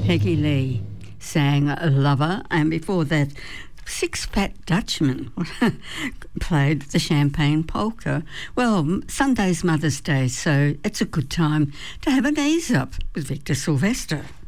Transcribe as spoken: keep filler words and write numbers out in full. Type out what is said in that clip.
Peggy Lee sang Lover, and before that, Six Fat Dutchmen played the Champagne Polka. Well, Sunday's Mother's Day, so it's a good time to have an ease up with Victor Sylvester.